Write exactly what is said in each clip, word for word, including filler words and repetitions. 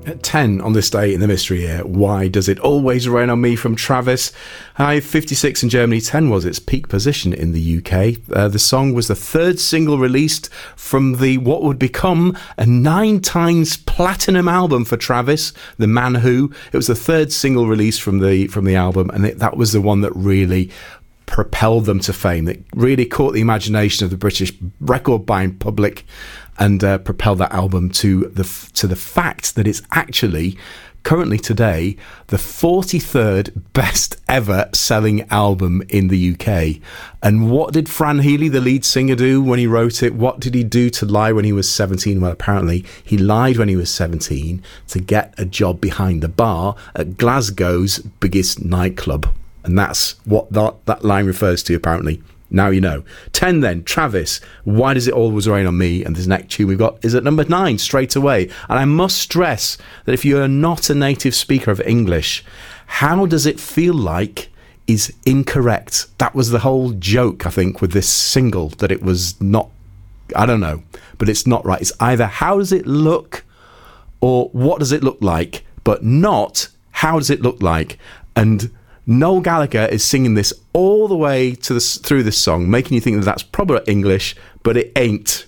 At ten on this day in the mystery year, Why Does It Always Rain on Me from Travis. High fifty-six in Germany, ten was its peak position in the U K. Uh, the song was the third single released from the what would become a nine times platinum album for Travis, The Man Who. It was the third single released from the from the album, and it, that was the one that really propelled them to fame. That really caught the imagination of the British record buying public, and uh, propelled that album to the to the fact that it's actually currently today the forty-third best ever selling album in the U K. And what did Fran Healy, the lead singer, do when he wrote it? What did he do to lie when he was seventeen? Well, apparently he lied when he was seventeen to get a job behind the bar at Glasgow's biggest nightclub. And that's what that, that line refers to, apparently. Now you know. ten then, Travis, Why Does It Always Rain on Me? And this next tune we've got is at number nine straight away. And I must stress that if you are not a native speaker of English, How Does It Feel Like is incorrect. That was the whole joke, I think, with this single, that it was not, I don't know, but it's not right. It's either How Does It Look or What Does It Look Like, but not How Does It Look Like. And Noel Gallagher is singing this all the way to the, through this song, making you think that that's proper English, but it ain't.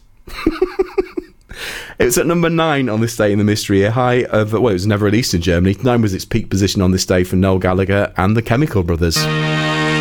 It was at number nine on this day in the mystery, a high of, well, it was never released in Germany. Nine was its peak position on this day for Noel Gallagher and the Chemical Brothers.